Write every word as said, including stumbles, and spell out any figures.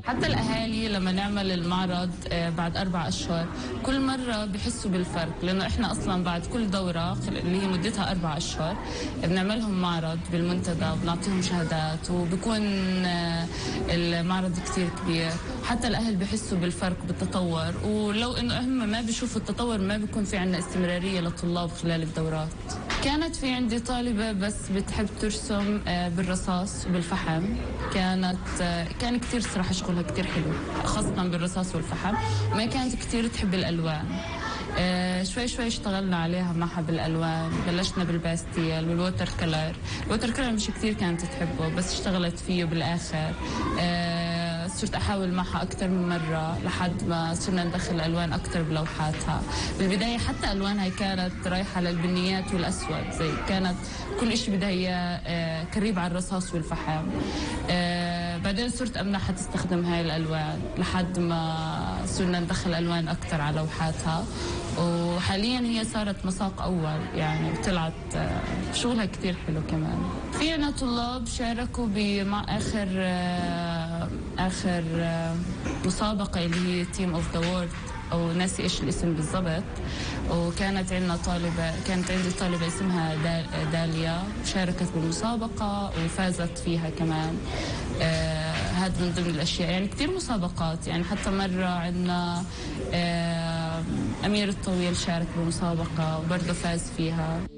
حتى الأهالي لما نعمل المعرض بعد أربع أشهر كل مرة بحسوا بالفرق، لأنه إحنا أصلا بعد كل دورة اللي هي مدتها أربع أشهر بنعملهم معرض بالمنتدى وبنعطيهم شهادات وبكون المعرض كتير كبير. حتى الأهل بحسوا بالفرق بالتطور، ولو إنه هم ما بيشوفوا التطور ما بيكون في عنا استمرارية للطلاب خلال الدورات. كانت في عندي طالبة بس بتحب ترسم بالرصاص وبالفحم، كانت كان كتير صراحة شغلها كتير حلو خاصة بالرصاص والفحم، وما كانت كتير تحب الألوان. آه شوي شوي اشتغلنا عليها معها بالألوان، بلشنا بالباستيل والووتر كلر. الووتر كلر مش كتير كانت تحبه بس اشتغلت فيه بالآخر. آه صرت أحاول معها أكتر من مرة لحد ما صرنا ندخل ألوان أكتر بلوحاتها. بالبداية حتى ألوانها كانت رايحة للبنيات والأسود، زي كانت كل إشي بدها إياه آه كريب على الرصاص والفحم. آه بعدين صرت أمنحها تستخدم هاي الألوان لحد ما صرنا ندخل ألوان أكتر على لوحاتها، وحاليا هي صارت مساق أول يعني طلعت شغلها كتير حلو. كمان في عنا طلاب شاركوا بمع آخر آخر مسابقة اللي هي تيم اوف ذا وورد، أو ناسي إيش الاسم بالضبط، وكانت عندنا طالبة كانت عندي طالبة اسمها داليا شاركت بالمسابقة وفازت فيها كمان. آه هذا من ضمن الأشياء، يعني كتير مسابقات. يعني حتى مرة عندنا آه أمير الطويل شارك بمسابقة وبرضه فاز فيها.